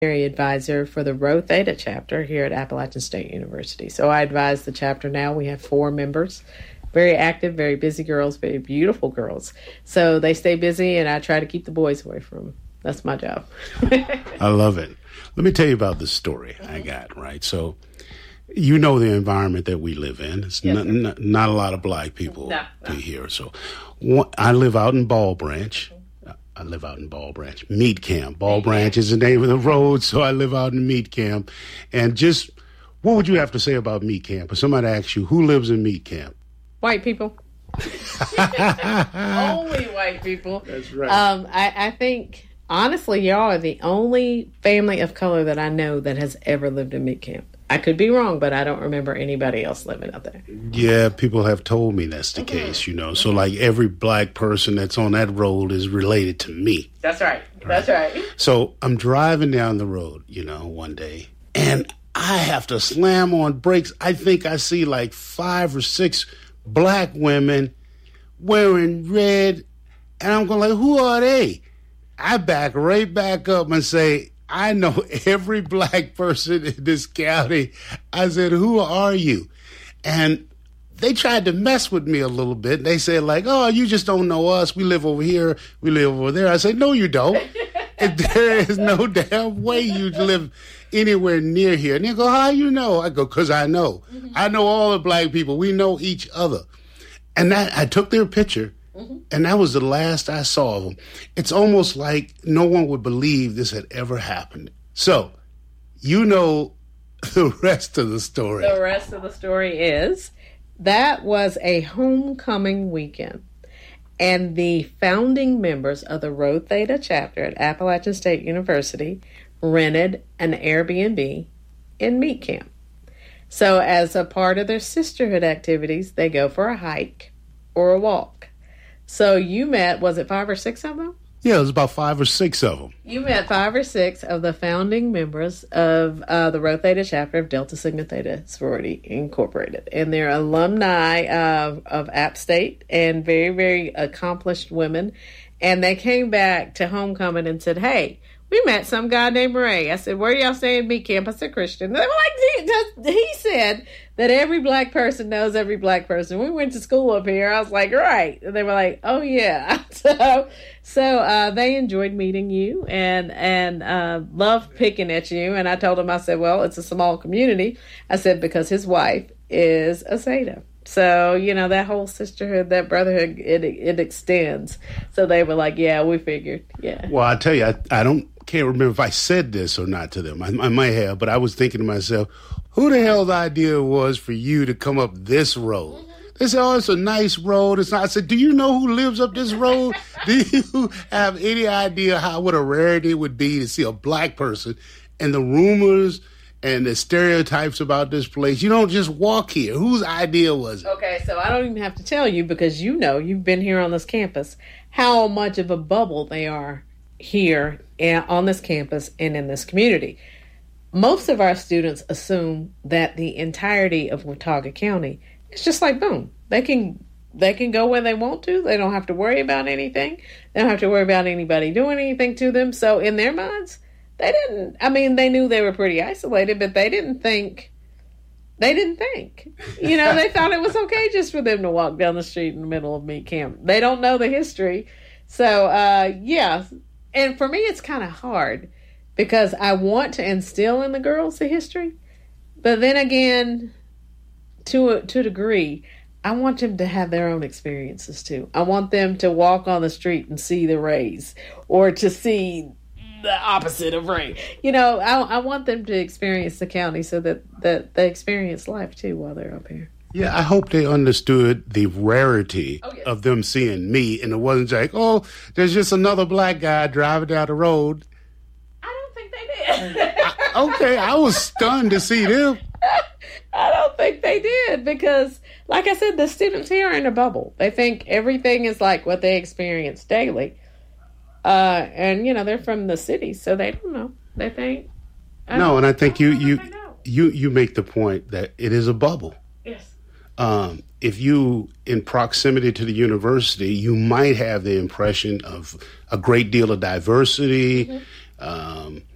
advisor for the Rho Theta chapter here at Appalachian State University. So I advise the chapter now. We have 4 members, very active, very busy girls, very beautiful girls. So they stay busy, and I try to keep the boys away from them. That's my job. I love it. Let me tell you about this story I got, right? So you know the environment that we live in. It's not a lot of black people here. So I live out in Ball Branch. Meat Camp. Ball Branch is the name of the road, so I live out in Meat Camp. And just, what would you have to say about Meat Camp? If somebody asks you, who lives in Meat Camp? White people. Only white people. That's right. I think, honestly, y'all are the only family of color that I know that has ever lived in Meat Camp. I could be wrong, but I don't remember anybody else living out there. Yeah, people have told me that's the case, you know. So, like, every black person that's on that road is related to me. That's right. That's right. So, I'm driving down the road, you know, one day, and I have to slam on brakes. I think I see, like, 5 or 6 black women wearing red, and I'm going like, who are they? I back right back up and say, I know every black person in this county. I said, who are you? And they tried to mess with me a little bit. They said, like, oh, you just don't know us. We live over here. We live over there. I said, no, you don't. There is no damn way you live anywhere near here. And they go, how you know? I go, because I know. Mm-hmm. I know all the black people. We know each other. And I took their picture. Mm-hmm. And that was the last I saw of them. It's almost like no one would believe this had ever happened. So, you know the rest of the story. The rest of the story is that was a homecoming weekend. And the founding members of the Rho Theta chapter at Appalachian State University rented an Airbnb in Meat Camp. So, as a part of their sisterhood activities, they go for a hike or a walk. So you met, was it 5 or 6 of them? Yeah, it was about 5 or 6 of them. You met 5 or 6 of the founding members of the Rho Theta chapter of Delta Sigma Theta Sorority Incorporated. And they're alumni of App State and very, very accomplished women. And they came back to homecoming and said, hey, we met some guy named Ray. I said, where y'all staying in Meat Camp? I said, Christian. They were like, he said that every black person knows every black person. We went to school up here. I was like, right. And they were like, oh, yeah. So they enjoyed meeting you and loved picking at you. And I told them, I said, well, it's a small community. I said, because his wife is a Zeta. So, you know, that whole sisterhood, that brotherhood, it extends. So they were like, yeah, we figured. Yeah. Well, I tell you, I can't remember if I said this or not to them. I might have, but I was thinking to myself, who the hell the idea was for you to come up this road? Mm-hmm. They said, oh, it's a nice road. It's not. I said, do you know who lives up this road? Do you have any idea what a rarity it would be to see a black person? And the rumors and the stereotypes about this place, you don't just walk here. Whose idea was it? Okay, so I don't even have to tell you because you know, you've been here on this campus, how much of a bubble they are here on this campus and in this community. Most of our students assume that the entirety of Watauga County is just like, boom, they can go where they want to. They don't have to worry about anything. They don't have to worry about anybody doing anything to them. So in their minds, they knew they were pretty isolated, but they didn't think. You know, they thought it was okay just for them to walk down the street in the middle of Meat Camp. They don't know the history. So, yeah. And for me, it's kind of hard because I want to instill in the girls the history. But then again, to a degree, I want them to have their own experiences too. I want them to walk on the street and see the Rays or to see the opposite of Ray. You know, I want them to experience the county so that they experience life too while they're up here. Yeah, I hope they understood the rarity of them seeing me, and it wasn't like, oh, there's just another black guy driving down the road. I don't think they did. I was stunned to see them. I don't think they did because, like I said, the students here are in a bubble. They think everything is like what they experience daily. And, you know, they're from the city, so they don't know. They think. And I think you make the point that it is a bubble. Yes. If you, in proximity to the university, you might have the impression of a great deal of diversity,